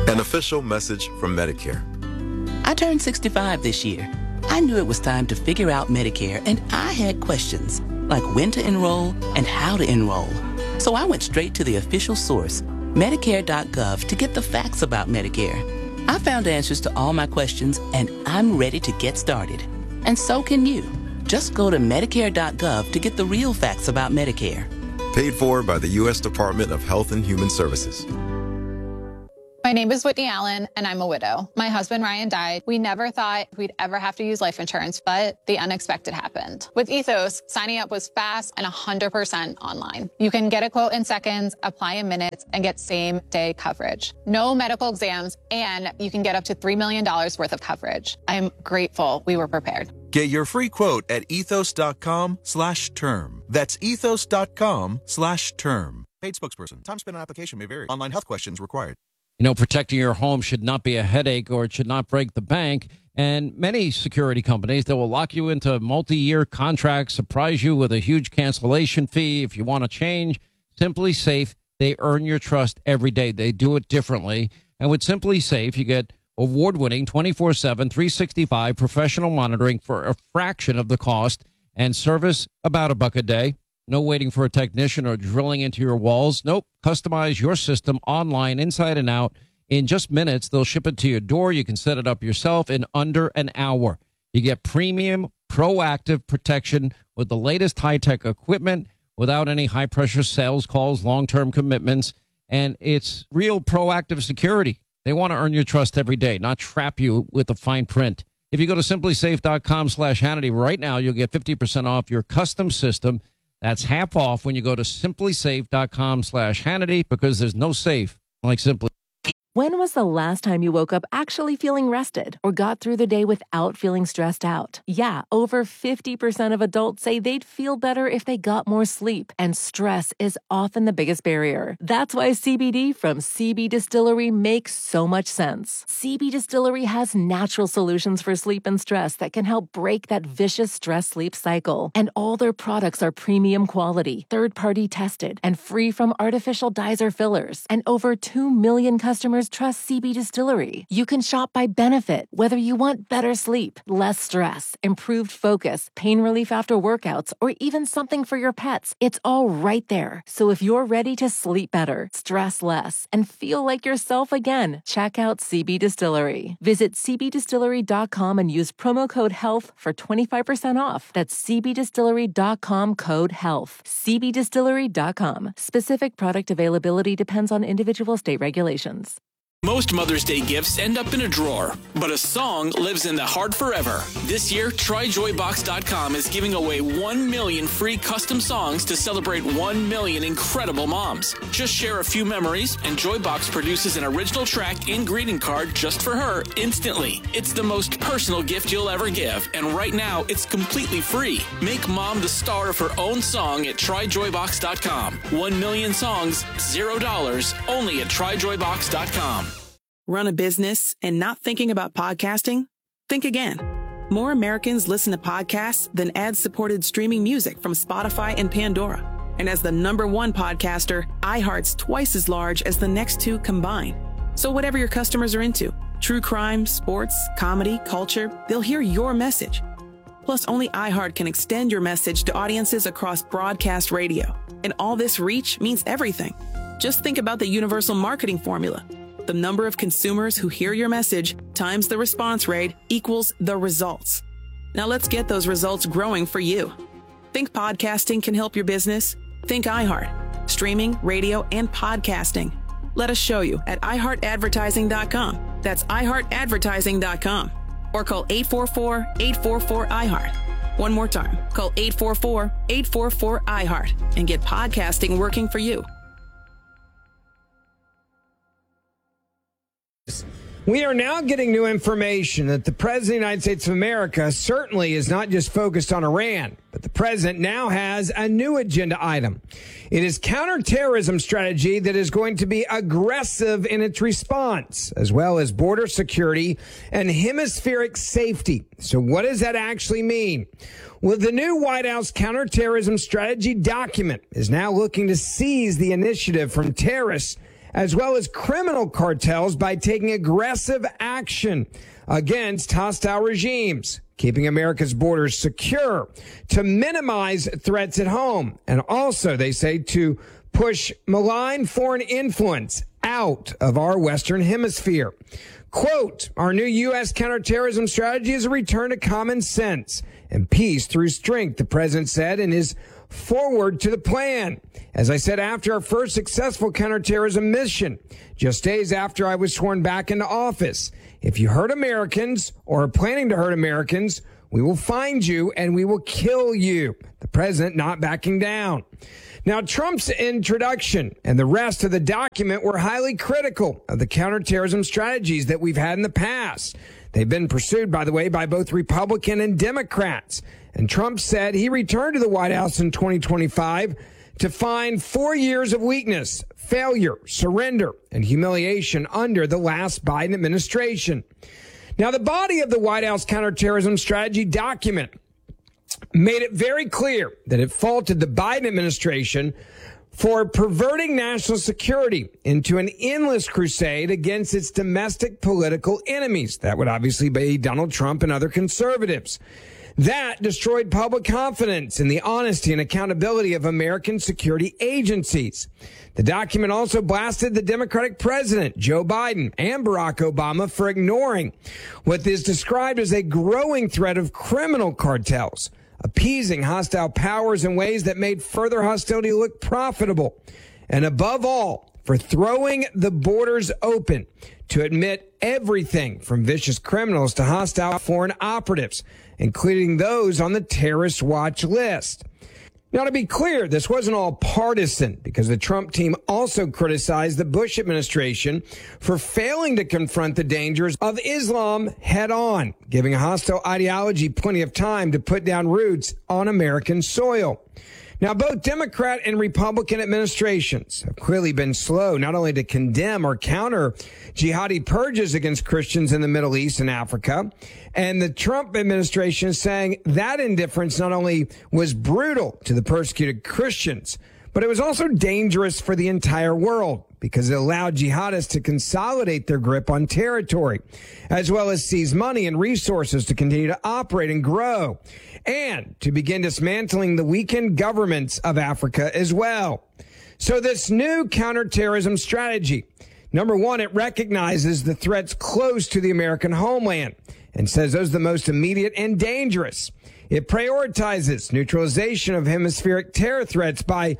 An official message from Medicare. I turned 65 this year. I knew it was time to figure out Medicare, and I had questions, like when to enroll and how to enroll. So I went straight to the official source, Medicare.gov, to get the facts about Medicare. I found answers to all my questions, and I'm ready to get started. And so can you. Just go to Medicare.gov to get the real facts about Medicare. Paid for by the U.S. Department of Health and Human Services. My name is Whitney Allen, and I'm a widow. My husband, Ryan, died. We never thought we'd ever have to use life insurance, but the unexpected happened. With Ethos, signing up was fast and 100% online. You can get a quote in seconds, apply in minutes, and get same-day coverage. No medical exams, and you can get up to $3 million worth of coverage. I'm grateful we were prepared. Get your free quote at ethos.com/term. That's ethos.com/term. Paid spokesperson. Time spent on application may vary. Online health questions required. You know, protecting your home should not be a headache, or it should not break the bank. And many security companies, they will lock you into multi-year contracts, surprise you with a huge cancellation fee if you want to change. Simply Safe, they earn your trust every day. They do it differently. And with Simply Safe, you get award-winning 24/7, 365 professional monitoring for a fraction of the cost, and service about $1 a day. No waiting for a technician or drilling into your walls. Nope. Customize your system online, inside and out. In just minutes, they'll ship it to your door. You can set it up yourself in under an hour. You get premium, proactive protection with the latest high-tech equipment without any high-pressure sales calls, long-term commitments, and it's real proactive security. They want to earn your trust every day, not trap you with the fine print. If you go to simplysafe.com/Hannity right now, you'll get 50% off your custom system. That's half off when you go to simplysafe.com/Hannity, because there's no safe like Simply. When was the last time you woke up actually feeling rested or got through the day without feeling stressed out? Yeah, over 50% of adults say they'd feel better if they got more sleep, and stress is often the biggest barrier. That's why CBD from CB Distillery makes so much sense. CB Distillery has natural solutions for sleep and stress that can help break that vicious stress-sleep cycle. And all their products are premium quality, third-party tested, and free from artificial dyes or fillers. And over 2 million customers trust CB Distillery. You can shop by benefit, whether you want better sleep, less stress, improved focus, pain relief after workouts, or even something for your pets. It's all right there. So if you're ready to sleep better, stress less, and feel like yourself again, check out CB Distillery. Visit cbdistillery.com and use promo code HEALTH for 25% off. That's cbdistillery.com, code HEALTH. cbdistillery.com. Specific product availability depends on individual state regulations. Most Mother's Day gifts end up in a drawer, but a song lives in the heart forever. This year, TryJoyBox.com is giving away 1 million free custom songs to celebrate 1 million incredible moms. Just share a few memories, and Joybox produces an original track and greeting card just for her instantly. It's the most personal gift you'll ever give, and right now, it's completely free. Make mom the star of her own song at TryJoyBox.com. 1 million songs, $0, only at TryJoyBox.com. Run a business and not thinking about podcasting? Think again. More Americans listen to podcasts than ad-supported streaming music from Spotify and Pandora. And as the #1 podcaster, iHeart's twice as large as the next two combined. So whatever your customers are into, true crime, sports, comedy, culture, they'll hear your message. Plus, only iHeart can extend your message to audiences across broadcast radio. And all this reach means everything. Just think about the universal marketing formula. The number of consumers who hear your message times the response rate equals the results. Now let's get those results growing for you. Think podcasting can help your business? Think iHeart. Streaming, radio, and podcasting. Let us show you at iHeartAdvertising.com. That's iHeartAdvertising.com. Or call 844-844-iHeart. One more time. Call 844-844-iHeart and get podcasting working for you. We are now getting new information that the President of the United States of America certainly is not just focused on Iran, but the President now has a new agenda item. It is counterterrorism strategy that is going to be aggressive in its response, as well as border security and hemispheric safety. So what does that actually mean? Well, the new White House counterterrorism strategy document is now looking to seize the initiative from terrorists as well as criminal cartels by taking aggressive action against hostile regimes, keeping America's borders secure, to minimize threats at home, and also, they say, to push malign foreign influence out of our Western Hemisphere. Quote, our new U.S. counterterrorism strategy is a return to common sense and peace through strength, the president said in his forward to the plan. As I said, after our first successful counterterrorism mission, just days after I was sworn back into office, if you hurt Americans or are planning to hurt Americans, we will find you and we will kill you. The president not backing down. Now, Trump's introduction and the rest of the document were highly critical of the counterterrorism strategies that we've had in the past. They've been pursued, by the way, by both Republican and Democrats. And Trump said he returned to the White House in 2025 to find 4 years of weakness, failure, surrender, and humiliation under the last Biden administration. Now, the body of the White House counterterrorism strategy document made it very clear that it faulted the Biden administration for perverting national security into an endless crusade against its domestic political enemies. That would obviously be Donald Trump and other conservatives. That destroyed public confidence in the honesty and accountability of American security agencies. The document also blasted the Democratic president, Joe Biden, and Barack Obama for ignoring what is described as a growing threat of criminal cartels, appeasing hostile powers in ways that made further hostility look profitable, and above all, for throwing the borders open to admit everything from vicious criminals to hostile foreign operatives, including those on the terrorist watch list. Now, to be clear, this wasn't all partisan, because the Trump team also criticized the Bush administration for failing to confront the dangers of Islam head on, giving a hostile ideology plenty of time to put down roots on American soil. Now, both Democrat and Republican administrations have clearly been slow not only to condemn or counter jihadi purges against Christians in the Middle East and Africa, and the Trump administration is saying that indifference not only was brutal to the persecuted Christians, but it was also dangerous for the entire world because it allowed jihadists to consolidate their grip on territory, as well as seize money and resources to continue to operate and grow, and to begin dismantling the weakened governments of Africa as well. So this new counterterrorism strategy, number one, it recognizes the threats close to the American homeland and says those are the most immediate and dangerous. It prioritizes neutralization of hemispheric terror threats by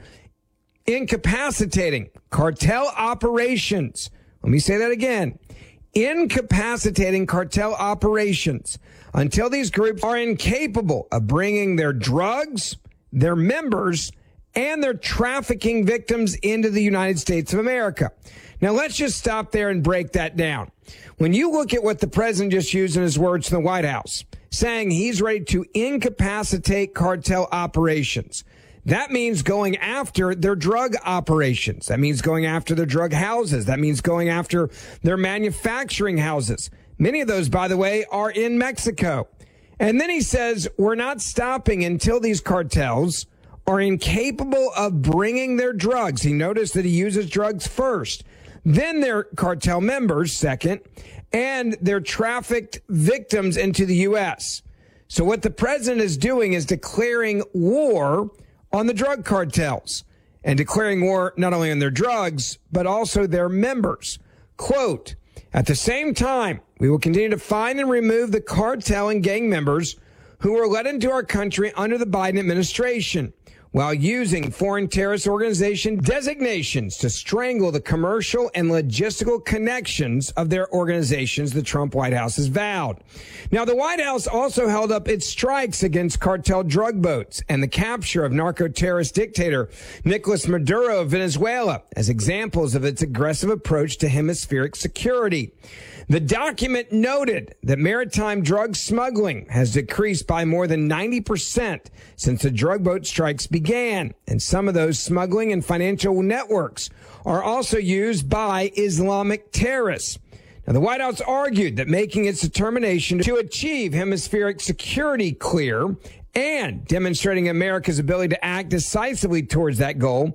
incapacitating cartel operations. Let me say that again. Incapacitating cartel operations until these groups are incapable of bringing their drugs, their members, and their trafficking victims into the United States of America. Now, let's just stop there and break that down. When you look at what the president just used in his words in the White House, saying he's ready to incapacitate cartel operations, that means going after their drug operations. That means going after their drug houses. That means going after their manufacturing houses. Many of those, by the way, are in Mexico. And then he says, we're not stopping until these cartels are incapable of bringing their drugs. He noticed that he uses drugs first, then their cartel members second, and their trafficked victims into the U.S. So what the president is doing is declaring war on the drug cartels and declaring war not only on their drugs, but also their members. Quote, at the same time, we will continue to find and remove the cartel and gang members who were let into our country under the Biden administration, while using foreign terrorist organization designations to strangle the commercial and logistical connections of their organizations, the Trump White House has vowed. Now, the White House also held up its strikes against cartel drug boats and the capture of narco-terrorist dictator Nicolas Maduro of Venezuela as examples of its aggressive approach to hemispheric security. The document noted that maritime drug smuggling has decreased by more than 90% since the drug boat strikes began, and some of those smuggling and financial networks are also used by Islamic terrorists. Now, the White House argued that making its determination to achieve hemispheric security clear and demonstrating America's ability to act decisively towards that goal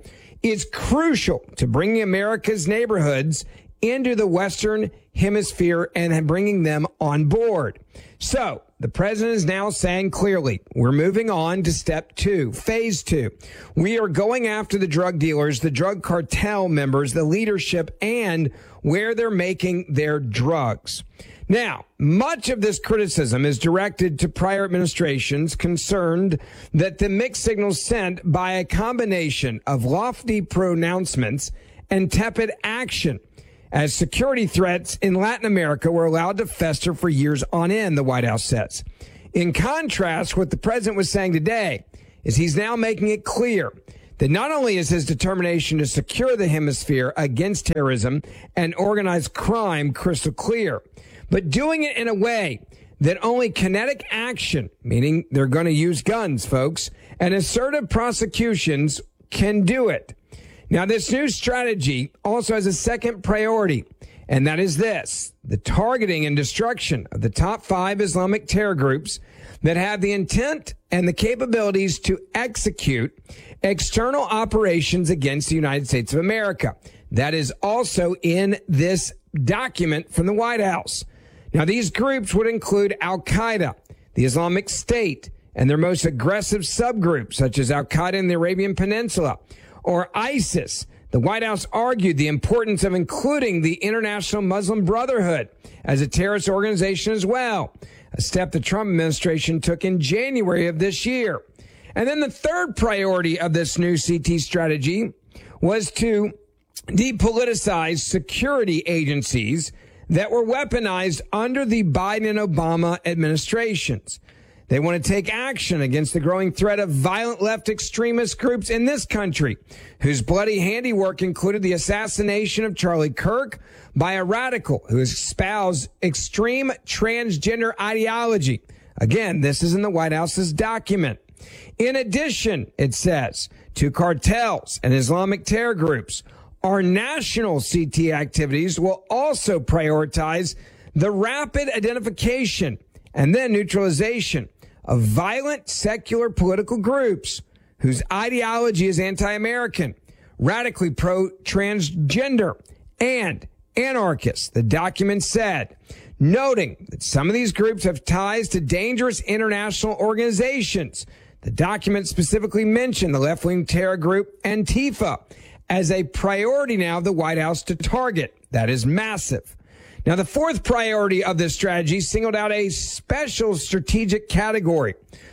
is crucial to bringing America's neighborhoods into the Western Hemisphere and bringing them on board. So the president is now saying clearly, we're moving on to step 2, phase 2. We are going after the drug dealers, the drug cartel members, the leadership, and where they're making their drugs. Now, much of this criticism is directed to prior administrations concerned that the mixed signals sent by a combination of lofty pronouncements and tepid action as security threats in Latin America were allowed to fester for years on end, the White House says. In contrast, what the president was saying today is he's now making it clear that not only is his determination to secure the hemisphere against terrorism and organized crime crystal clear, but doing it in a way that only kinetic action, meaning they're going to use guns, folks, and assertive prosecutions can do it. Now, this new strategy also has a second priority, and that is this: the targeting and destruction of the top 5 Islamic terror groups that have the intent and the capabilities to execute external operations against the United States of America. That is also in this document from the White House. Now, these groups would include Al-Qaeda, the Islamic State, and their most aggressive subgroups, such as Al-Qaeda in the Arabian Peninsula, or ISIS. The White House argued the importance of including the International Muslim Brotherhood as a terrorist organization as well, a step the Trump administration took in January of this year. And then the third priority of this new CT strategy was to depoliticize security agencies that were weaponized under the Biden and Obama administrations. They want to take action against the growing threat of violent left extremist groups in this country, whose bloody handiwork included the assassination of Charlie Kirk by a radical who espoused extreme transgender ideology. Again, this is in the White House's document. In addition, it says, to cartels and Islamic terror groups, our national CT activities will also prioritize the rapid identification and then neutralization of violent secular political groups whose ideology is anti-American, radically pro-transgender, and anarchists, the document said, noting that some of these groups have ties to dangerous international organizations. The document specifically mentioned the left-wing terror group Antifa as a priority now of the White House to target. That is massive. Now, the fourth priority of this strategy singled out a special strategic category,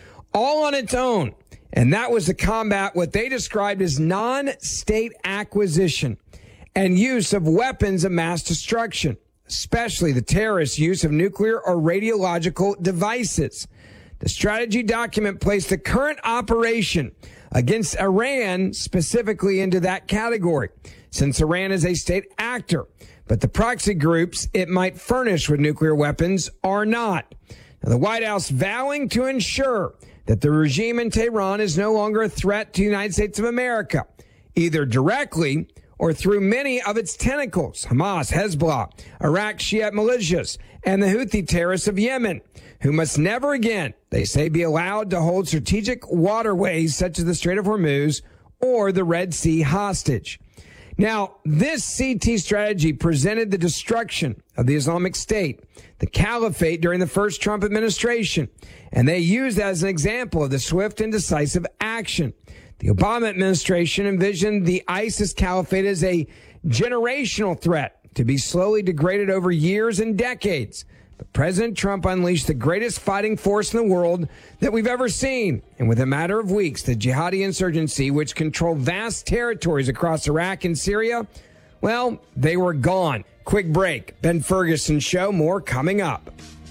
all on its own, and that was to combat what they described as non-state acquisition and use of weapons of mass destruction, especially the terrorist use of nuclear or radiological devices. The strategy document placed the current operation against Iran specifically into that category, since Iran is a state actor. But the proxy groups it might furnish with nuclear weapons are not. Now, the White House vowing to ensure that the regime in Tehran is no longer a threat to the United States of America, either directly or through many of its tentacles, Hamas, Hezbollah, Iraq Shiite militias, and the Houthi terrorists of Yemen, who must never again, they say, be allowed to hold strategic waterways such as the Strait of Hormuz or the Red Sea hostage. Now, this CT strategy presented the destruction of the Islamic State, the caliphate during the first Trump administration, and they used that as an example of the swift and decisive action. The Obama administration envisioned the ISIS caliphate as a generational threat to be slowly degraded over years and decades. But President Trump unleashed the greatest fighting force in the world that we've ever seen. And within a matter of weeks, the jihadi insurgency, which controlled vast territories across Iraq and Syria, well, they were gone. Quick break. Ben Ferguson Show. More coming up.